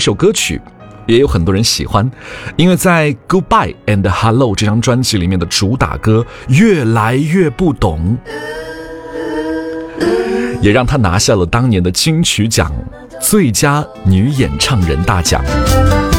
首歌曲也有很多人喜欢，因为在 Goodbye and Hello 这张专辑里面的主打歌越来越不懂，也让她拿下了当年的金曲奖最佳女演唱人大奖。